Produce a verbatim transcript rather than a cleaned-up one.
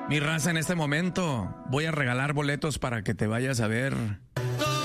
Mi raza, en este momento voy a regalar boletos para que te vayas a ver